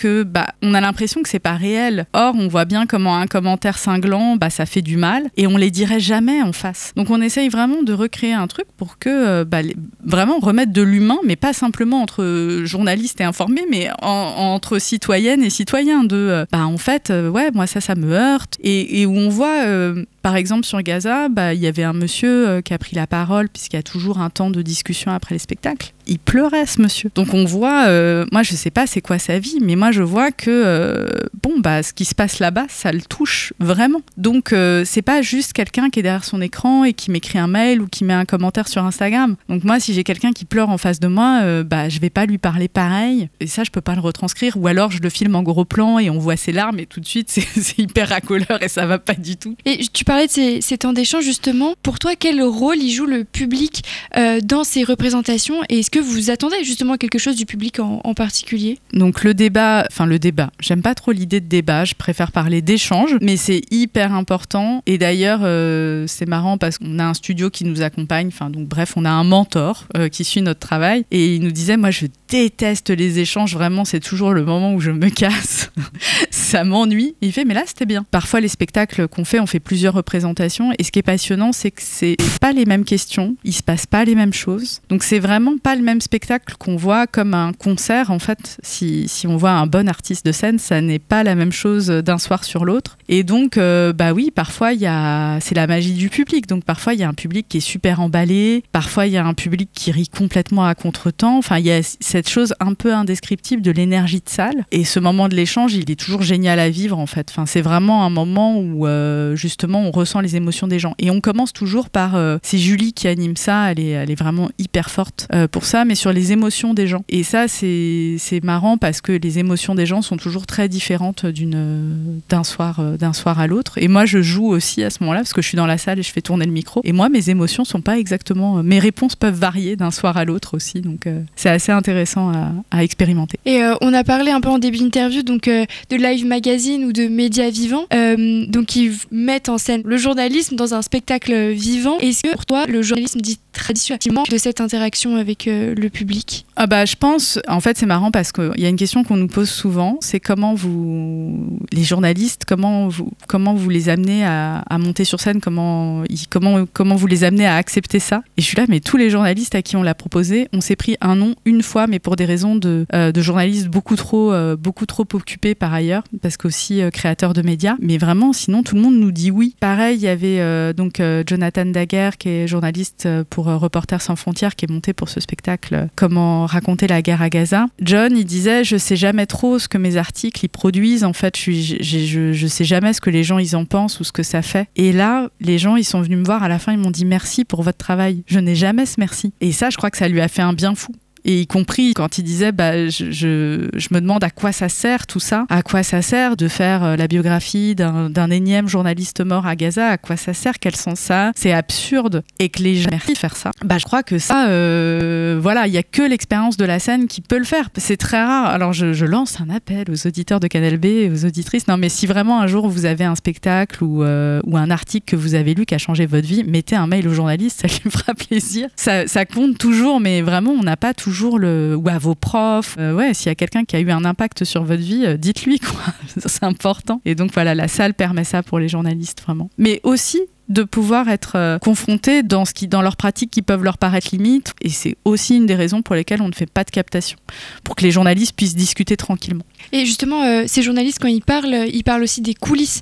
que on a l'impression que c'est pas réel. Or, on voit bien comment un commentaire cinglant, ça fait du mal et on les dirait jamais en face. Donc on essaye vraiment de recréer un truc pour que vraiment remettre de l'humain, mais pas simplement entre journalistes et informés, mais entre citoyennes et citoyens en fait, moi ça me heurte et où on voit par exemple sur Gaza, il y avait un monsieur qui a pris la parole puisqu'il y a toujours un temps de discussion après les spectacles. Il pleurait ce monsieur. Donc on voit, moi je sais pas c'est quoi sa vie, mais moi je vois que ce qui se passe là-bas, ça le touche vraiment. Donc c'est pas juste quelqu'un qui est derrière son écran et qui m'écrit un mail ou qui met un commentaire sur Instagram. Donc moi si j'ai quelqu'un qui pleure en face de moi, je vais pas lui parler pareil. Et ça je peux pas le retranscrire. Ou alors je le filme en gros plan et on voit ses larmes et tout de suite c'est hyper racoleur et ça va pas du tout. Et tu parlais de ces temps d'échange justement. Pour toi, quel rôle y joue le public dans ces représentations et est-ce que vous attendez justement quelque chose du public en particulier ? Donc le débat, j'aime pas trop l'idée de débat, je préfère parler d'échange, mais c'est hyper important et d'ailleurs c'est marrant parce qu'on a un studio qui nous accompagne, on a un mentor qui suit notre travail et il nous disait moi je déteste les échanges, vraiment c'est toujours le moment où je me casse, ça m'ennuie. Il fait mais là c'était bien. Parfois les spectacles qu'on fait, on fait plusieurs représentations et ce qui est passionnant c'est que c'est pas les mêmes questions, il se passe pas les mêmes choses, donc c'est vraiment pas le même spectacle qu'on voit comme un concert en fait. Si on voit un bon artiste de scène, ça n'est pas la même chose d'un soir sur l'autre et donc oui parfois c'est la magie du public, donc parfois il y a un public qui est super emballé, parfois il y a un public qui rit complètement à contre-temps, il y a cette chose un peu indescriptible de l'énergie de salle et ce moment de l'échange il est toujours génial à vivre en fait, c'est vraiment un moment où justement on ressent les émotions des gens et on commence toujours par c'est Julie qui anime ça, elle est vraiment hyper forte pour ça, mais sur les émotions des gens et ça c'est marrant parce que les émotions des gens sont toujours très différentes d'un soir à l'autre et moi je joue aussi à ce moment-là parce que je suis dans la salle et je fais tourner le micro et moi mes émotions sont pas exactement, mes réponses peuvent varier d'un soir à l'autre aussi, donc c'est assez intéressant à expérimenter. Et on a parlé un peu en début d'interview de Live Magazine ou de médias vivants donc ils mettent en scène le journalisme dans un spectacle vivant. Est-ce que pour toi le journalisme dit traditionnellement de cette interaction avec le public ? Je pense, en fait c'est marrant parce qu'il y a une question qu'on nous pose souvent, c'est comment les journalistes, comment vous les amenez à monter sur scène, comment vous les amenez à accepter ça. Et je suis là, mais tous les journalistes à qui on l'a proposé, on s'est pris un nom une fois, mais pour des raisons de journalistes beaucoup trop occupés par ailleurs, parce qu'aussi créateurs de médias. Mais vraiment, sinon tout le monde nous dit oui. Pareil, il y avait Jonathan Daguerre qui est journaliste pour Reporters sans frontières qui est monté pour ce spectacle Comment raconter la guerre à Gaza. John, il disait je sais jamais trop ce que mes articles ils produisent, en fait je sais jamais ce que les gens ils en pensent ou ce que ça fait. Et là, les gens ils sont venus me voir à la fin, ils m'ont dit merci pour votre travail. Je n'ai jamais ce merci. Et ça, je crois que ça lui a fait un bien fou. Et y compris quand il disait je me demande à quoi ça sert tout ça, à quoi ça sert de faire la biographie d'un énième journaliste mort à Gaza, à quoi ça sert, quel sens ça a, c'est absurde et que les gens merci de faire ça. Je crois que ça il y a que l'expérience de la scène qui peut le faire, c'est très rare. Alors je lance un appel aux auditeurs de Canal B et aux auditrices, non mais si vraiment un jour vous avez un spectacle ou un article que vous avez lu qui a changé votre vie, mettez un mail au journaliste, ça lui fera plaisir, ça compte toujours, mais vraiment on n'a pas toujours ou à vos profs, s'il y a quelqu'un qui a eu un impact sur votre vie, dites-lui quoi, c'est important. Et donc voilà, la salle permet ça pour les journalistes vraiment. Mais aussi de pouvoir être confrontés dans leurs pratiques qui peuvent leur paraître limites, et c'est aussi une des raisons pour lesquelles on ne fait pas de captation, pour que les journalistes puissent discuter tranquillement. Et justement, ces journalistes quand ils parlent aussi des coulisses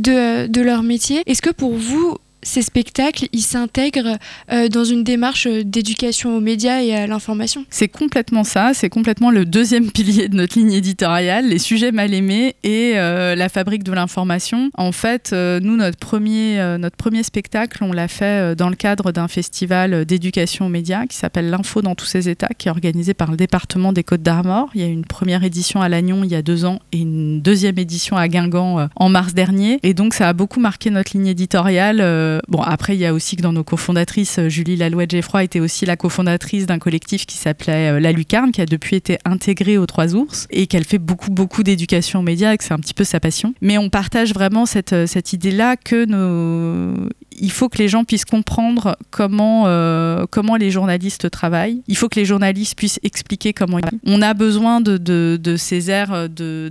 de leur métier. Est-ce que pour vous ces spectacles, ils s'intègrent dans une démarche d'éducation aux médias et à l'information? C'est complètement ça, c'est complètement le deuxième pilier de notre ligne éditoriale, les sujets mal aimés et la fabrique de l'information. En fait, nous, notre premier spectacle, on l'a fait dans le cadre d'un festival d'éducation aux médias qui s'appelle l'Info dans tous ses états, qui est organisé par le département des Côtes-d'Armor. Il y a eu une première édition à Lannion il y a 2 ans et une deuxième édition à Guingamp en mars dernier. Et donc, ça a beaucoup marqué notre ligne éditoriale. Après, il y a aussi que dans nos cofondatrices, Julie Lalouette-Geffroy était aussi la cofondatrice d'un collectif qui s'appelait La Lucarne, qui a depuis été intégré aux Trois Ours et qu'elle fait beaucoup d'éducation aux médias et que c'est un petit peu sa passion. Mais on partage vraiment cette idée-là il faut que les gens puissent comprendre comment les journalistes travaillent. Il faut que les journalistes puissent expliquer comment ils travaillent. On a besoin de ces airs de